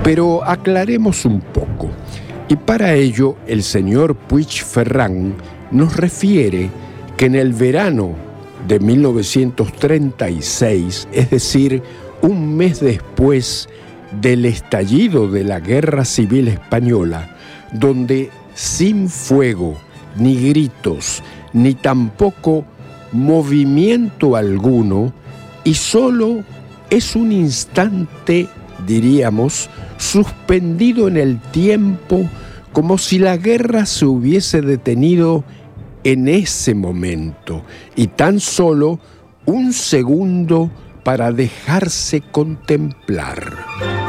Pero aclaremos un poco. Y para ello, el señor Puig-Ferrand nos refiere que en el verano de 1936, es decir, un mes después del estallido de la Guerra Civil Española, donde sin fuego, ni gritos, ni tampoco movimiento alguno, y solo es un instante, diríamos, suspendido en el tiempo, como si la guerra se hubiese detenido en ese momento, y tan solo un segundo para dejarse contemplar.